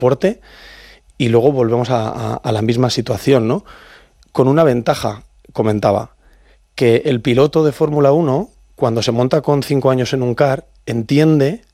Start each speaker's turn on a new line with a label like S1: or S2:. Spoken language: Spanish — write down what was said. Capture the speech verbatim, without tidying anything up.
S1: transporte y luego volvemos a, a, a la misma situación, ¿no? Con una ventaja, comentaba, que el piloto de Fórmula uno, cuando se monta con cinco años en un kart, entiende